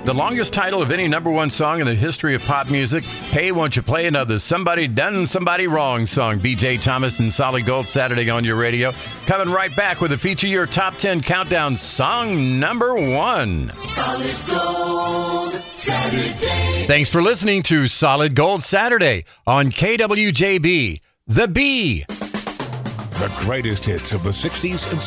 The longest title of any number one song in the history of pop music. Hey, won't you play another Somebody Done Somebody Wrong song? BJ Thomas and Solid Gold Saturday on your radio. Coming right back with a feature your top 10 countdown song number 1. Solid Gold Saturday. Thanks for listening to Solid Gold Saturday on KWJB, The Bee. The greatest hits of the 60s and